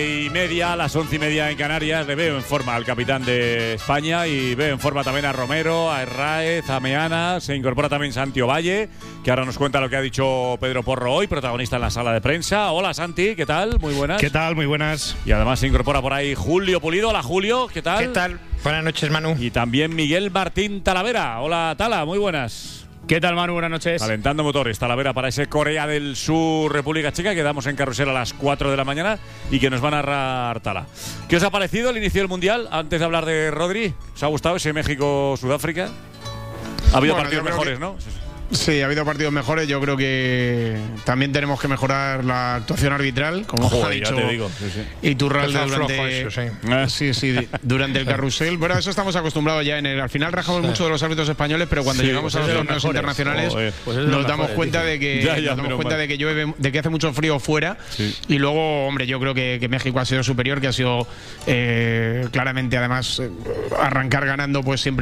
A las 11:30 en Canarias, le veo en forma al capitán de España y veo en forma también a Romero, a Herráez, a Meana. Se incorpora también Santi Ovalle, que ahora nos cuenta lo que ha dicho Pedro Porro hoy, protagonista en la sala de prensa. Hola Santi, ¿qué tal? Muy buenas. ¿Qué tal? Muy buenas. Y además se incorpora por ahí Julio Pulido. Hola Julio, ¿qué tal? ¿Qué tal? Buenas noches, Manu. Y también Miguel Martín Talavera. Hola Tala, muy buenas. ¿Qué tal, Manu? Buenas noches. Calentando motores, Talavera, para ese Corea del Sur, República Checa, que damos en carrusel a las 4 de la mañana y que nos va a narrar Tala. ¿Qué os ha parecido el inicio del Mundial? Antes de hablar de Rodri, ¿os ha gustado ese México-Sudáfrica? Ha habido partidos mejores, ¿no? Sí, ha habido partidos mejores. Yo creo que también tenemos que mejorar la actuación arbitral, como ha dicho Iturralde durante el carrusel. Bueno, eso estamos acostumbrados ya. Al final rajamos mucho de los árbitros españoles, pero cuando llegamos a los torneos internacionales nos damos cuenta de que llueve, de que hace mucho frío fuera. Y luego, hombre, yo creo que México ha sido superior, que ha sido claramente, además, arrancar ganando, pues siempre